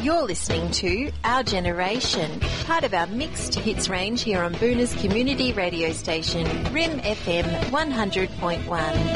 You're listening to Our Generation, part of our mixed hits range here on Boona's community radio station, RIM FM 100.1.